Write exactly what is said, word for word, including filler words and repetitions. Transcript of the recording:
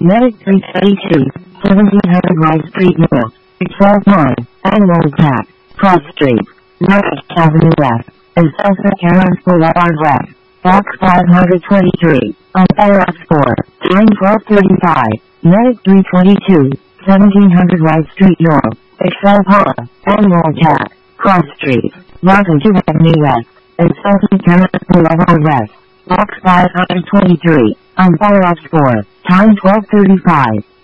Medic three thirty-two, seventeen hundred Rice Street North, twelve nine, Animal Attack, Cross Street, North Avenue West, and South Carolina Boulevard West, Box five twenty-three, on Fire Ops four, time twelve thirty-five, Medic three twenty-two, seventeen hundred Rice Street North, twelve nine, Animal Attack, Cross Street, North Avenue West, and South Carolina Boulevard West, Box five twenty-three, on Fire Ops four, time twelve thirty-five.